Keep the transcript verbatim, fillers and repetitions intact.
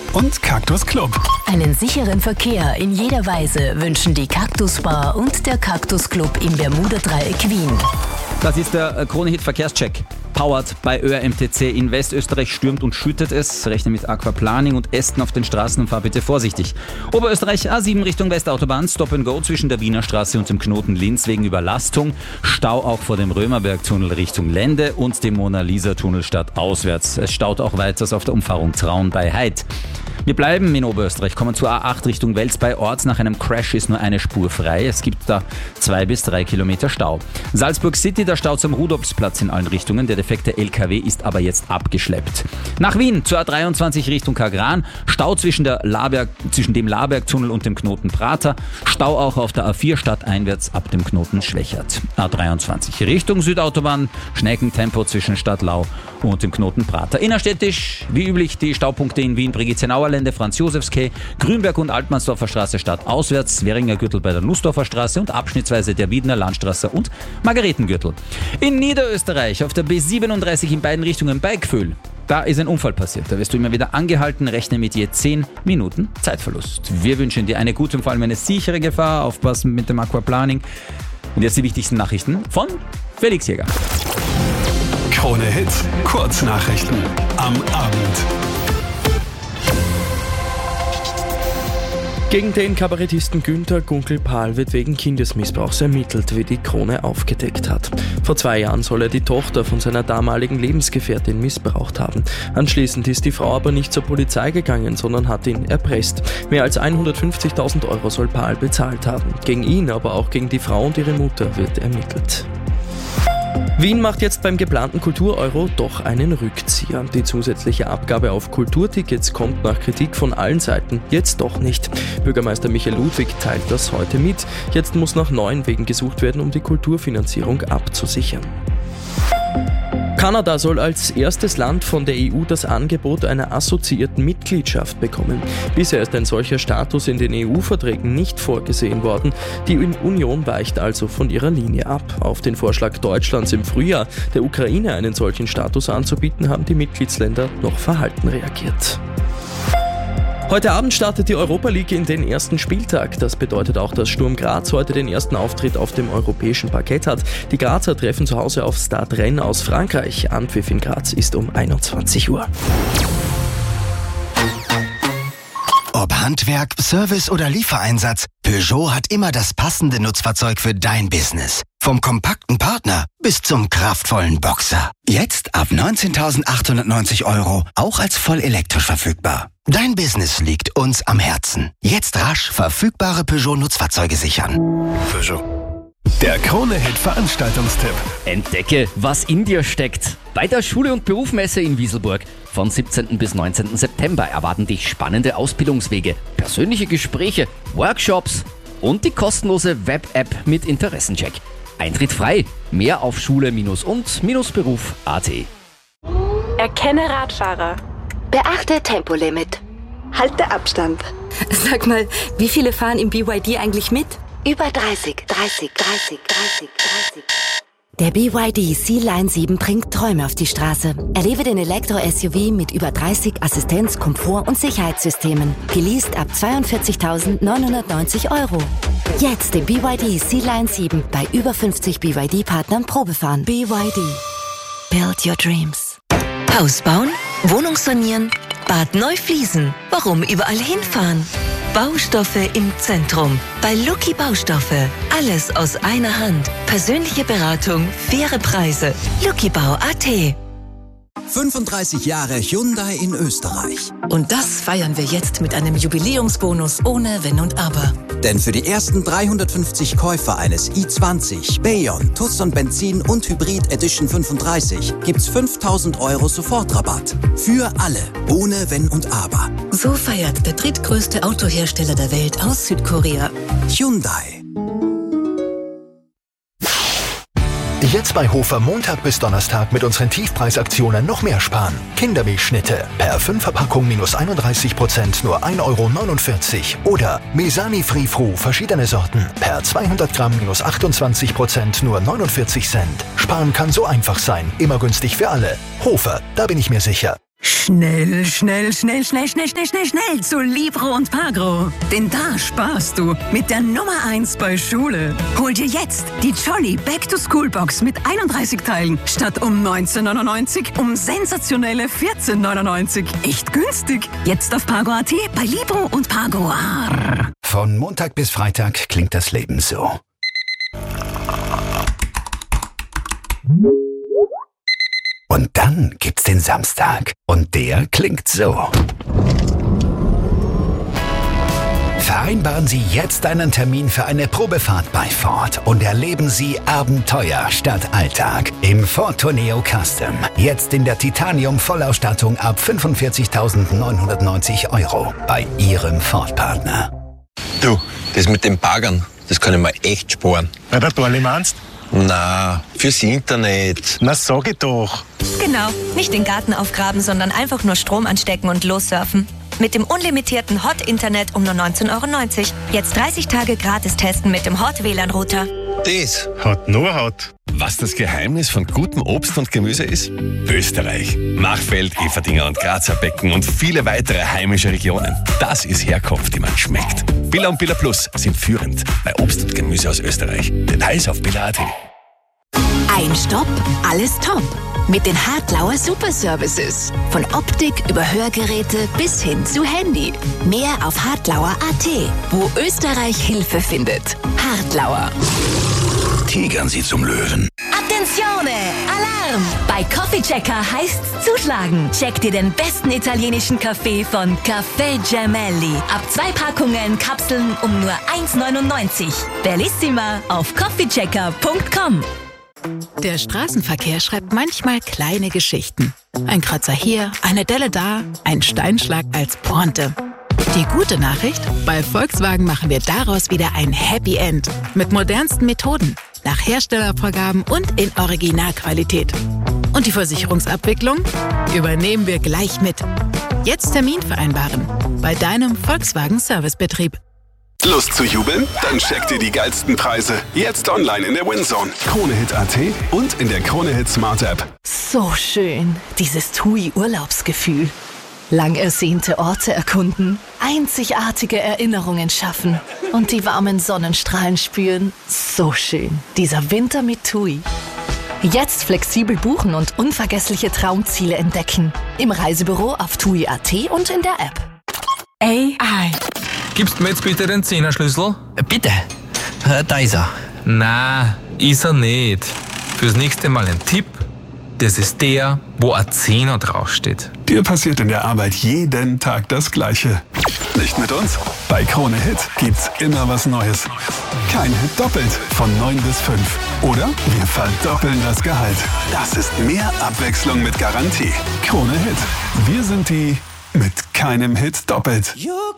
und Cactus Club. Einen sicheren Verkehr in jeder Weise wünschen die Cactus Bar und der Cactus Club im Bermuda-Dreieck Wien. Das ist der Krone-Hit Verkehrscheck. Powered bei Ö R M T C. In Westösterreich stürmt und schüttet es. Rechne mit Aquaplaning und Ästen auf den Straßen und fahr bitte vorsichtig. Oberösterreich A sieben Richtung Westautobahn. Stop and Go zwischen der Wiener Straße und dem Knoten Linz wegen Überlastung. Stau auch vor dem Römerberg-Tunnel Richtung Lende und dem Mona-Lisa-Tunnel stadtauswärts. Es staut auch weiters auf der Umfahrung Traun bei Heid. Wir bleiben in Oberösterreich, kommen zur A acht Richtung Wels. Bei Orts nach einem Crash ist nur eine Spur frei. Es gibt da zwei bis drei Kilometer Stau. Salzburg City, der Stau zum Rudolfsplatz in allen Richtungen. Der defekte L K W ist aber jetzt abgeschleppt. Nach Wien zur A dreiundzwanzig Richtung Kagran. Stau zwischen, der Laberg, zwischen dem Labergtunnel und dem Knoten Prater. Stau auch auf der A vier stadteinwärts ab dem Knoten Schwächert. A dreiundzwanzig Richtung Südautobahn. Schneckentempo zwischen Stadtlau und dem Knoten Prater. Innerstädtisch, wie üblich, die Staupunkte in Wien, Brigitte-Nauer Lände, Franz-Josefs-Quai, Grünberg und Altmannsdorfer Straße stadtauswärts, Währinger Gürtel bei der Nussdorfer Straße und abschnittsweise der Wiedner Landstraße und Margaretengürtel. In Niederösterreich auf der B siebenunddreißig in beiden Richtungen bei Gföhl. Da ist ein Unfall passiert. Da wirst du immer wieder angehalten, rechne mit je zehn Minuten Zeitverlust. Wir wünschen dir eine gute und vor allem eine sichere Gefahr. Aufpassen mit dem Aquaplaning. Und jetzt die wichtigsten Nachrichten von Felix Jäger. Krone Hit, Kurznachrichten am Abend. Gegen den Kabarettisten Günther Gunkel-Pahl wird wegen Kindesmissbrauchs ermittelt, wie die Krone aufgedeckt hat. Vor zwei Jahren soll er die Tochter von seiner damaligen Lebensgefährtin missbraucht haben. Anschließend ist die Frau aber nicht zur Polizei gegangen, sondern hat ihn erpresst. Mehr als hundertfünfzigtausend Euro soll Pahl bezahlt haben. Gegen ihn, aber auch gegen die Frau und ihre Mutter wird ermittelt. Wien macht jetzt beim geplanten Kultur-Euro doch einen Rückzieher. Die zusätzliche Abgabe auf Kulturtickets kommt nach Kritik von allen Seiten jetzt doch nicht. Bürgermeister Michael Ludwig teilt das heute mit. Jetzt muss nach neuen Wegen gesucht werden, um die Kulturfinanzierung abzusichern. Kanada soll als erstes Land von der E U das Angebot einer assoziierten Mitgliedschaft bekommen. Bisher ist ein solcher Status in den E U-Verträgen nicht vorgesehen worden. Die Union weicht also von ihrer Linie ab. Auf den Vorschlag Deutschlands im Frühjahr, der Ukraine einen solchen Status anzubieten, haben die Mitgliedsländer noch verhalten reagiert. Heute Abend startet die Europa League in den ersten Spieltag. Das bedeutet auch, dass Sturm Graz heute den ersten Auftritt auf dem europäischen Parkett hat. Die Grazer treffen zu Hause auf Stade Rennes aus Frankreich. Anpfiff in Graz ist um einundzwanzig Uhr. Ob Handwerk, Service oder Liefereinsatz, Peugeot hat immer das passende Nutzfahrzeug für dein Business. Vom kompakten Partner bis zum kraftvollen Boxer. Jetzt ab neunzehntausendachthundertneunzig Euro, auch als voll elektrisch verfügbar. Dein Business liegt uns am Herzen. Jetzt rasch verfügbare Peugeot-Nutzfahrzeuge sichern. Peugeot. Der Krone-Hit Veranstaltungstipp. Entdecke, was in dir steckt. Bei der Schule- und Berufsmesse in Wieselburg vom siebzehnten bis neunzehnten September erwarten dich spannende Ausbildungswege, persönliche Gespräche, Workshops und die kostenlose Web-App mit Interessencheck. Eintritt frei. Mehr auf schule-und-beruf punkt at. Erkenne Radfahrer. Beachte Tempolimit. Halte Abstand. Sag mal, wie viele fahren im B Y D eigentlich mit? Über dreißig, dreißig, dreißig, dreißig, dreißig. Der B Y D C-Line sieben bringt Träume auf die Straße. Erlebe den Elektro-S U V mit über dreißig Assistenz-, Komfort- und Sicherheitssystemen. Geleast ab zweiundvierzigtausendneunhundertneunzig Euro. Jetzt den B Y D C-Line sieben bei über fünfzig B Y D-Partnern Probefahren. B Y D. Build your dreams. Haus bauen? Wohnung sanieren? Bad neu fließen? Warum überall hinfahren? Baustoffe im Zentrum. Bei Lucky Baustoffe. Alles aus einer Hand. Persönliche Beratung, faire Preise. luckybau punkt at. fünfunddreißig Jahre Hyundai in Österreich. Und das feiern wir jetzt mit einem Jubiläumsbonus ohne Wenn und Aber. Denn für die ersten dreihundertfünfzig Käufer eines i zwanzig, Bayon, Tucson Benzin und Hybrid Edition fünfunddreißig gibt's fünftausend Euro Sofortrabatt. Für alle, ohne Wenn und Aber. So feiert der drittgrößte Autohersteller der Welt aus Südkorea. Hyundai. Jetzt bei Hofer Montag bis Donnerstag mit unseren Tiefpreisaktionen noch mehr sparen. Kindermilchschnitte per fünfer Packung minus einunddreißig Prozent nur ein Euro neunundvierzig. Oder Mesani Free Fru verschiedene Sorten per zweihundert Gramm minus achtundzwanzig Prozent nur neunundvierzig Cent. Sparen kann so einfach sein, immer günstig für alle. Hofer, da bin ich mir sicher. Schnell, schnell, schnell, schnell, schnell, schnell, schnell, schnell zu Libro und Pagro. Denn da sparst du mit der Nummer eins bei Schule. Hol dir jetzt die Jolly Back-to-School-Box mit einunddreißig Teilen statt um neunzehn neunundneunzig um sensationelle vierzehn neunundneunzig. Echt günstig. Jetzt auf Pagro Punkt at bei Libro und Pagro. Von Montag bis Freitag klingt das Leben so. Und dann gibt's den Samstag. Und der klingt so. Vereinbaren Sie jetzt einen Termin für eine Probefahrt bei Ford und erleben Sie Abenteuer statt Alltag im Ford Tourneo Custom. Jetzt in der Titanium-Vollausstattung ab fünfundvierzigtausendneunhundertneunzig Euro bei Ihrem Ford-Partner. Du, das mit den Baggern, das kann ich mir echt sparen. Bei der Dorli meinst? Na, fürs Internet. Na, sag ich doch. Genau, nicht den Garten aufgraben, sondern einfach nur Strom anstecken und lossurfen. Mit dem unlimitierten Hot-Internet um nur neunzehn Euro neunzig. Jetzt dreißig Tage gratis testen mit dem Hot-W L A N-Router. Das hat nur Hot. Was das Geheimnis von gutem Obst und Gemüse ist? Österreich. Machfeld, Everdinger und Grazer Becken und viele weitere heimische Regionen. Das ist Herkunft, die man schmeckt. Billa und Billa Plus sind führend bei Obst und Gemüse aus Österreich. Details auf billa Punkt at. Ein Stopp, alles top. Mit den Hartlauer Super Services. Von Optik über Hörgeräte bis hin zu Handy. Mehr auf hartlauer Punkt at, wo Österreich Hilfe findet. Hartlauer. Tigern Sie zum Löwen. Attenzione! Alarm! Bei Coffee Checker heißt's zuschlagen. Check dir den besten italienischen Kaffee von Caffè Gemelli. Ab zwei Packungen Kapseln um nur eins neunundneunzig. Bellissima auf coffeechecker punkt com. Der Straßenverkehr schreibt manchmal kleine Geschichten. Ein Kratzer hier, eine Delle da, ein Steinschlag als Pointe. Die gute Nachricht? Bei Volkswagen machen wir daraus wieder ein Happy End. Mit modernsten Methoden, nach Herstellervorgaben und in Originalqualität. Und die Versicherungsabwicklung übernehmen wir gleich mit. Jetzt Termin vereinbaren. Bei deinem Volkswagen Servicebetrieb. Lust zu jubeln? Dann check dir die geilsten Preise. Jetzt online in der WinZone. Kronehit Punkt at und in der Kronehit Smart App. So schön, dieses T U I-Urlaubsgefühl. Lang ersehnte Orte erkunden, einzigartige Erinnerungen schaffen und die warmen Sonnenstrahlen spüren. So schön, dieser Winter mit T U I. Jetzt flexibel buchen und unvergessliche Traumziele entdecken. Im Reisebüro auf T U I Punkt at und in der App. A I. Gibst mir jetzt bitte den Zehnerschlüssel? Bitte. Da ist er. Na, ist er nicht. Fürs nächste Mal ein Tipp. Das ist der, wo ein Zehner draufsteht. Dir passiert in der Arbeit jeden Tag das Gleiche. Nicht mit uns? Bei Krone Hit gibt's immer was Neues. Kein Hit doppelt von neun bis fünf. Oder wir verdoppeln das Gehalt. Das ist mehr Abwechslung mit Garantie. Krone Hit. Wir sind die mit keinem Hit doppelt.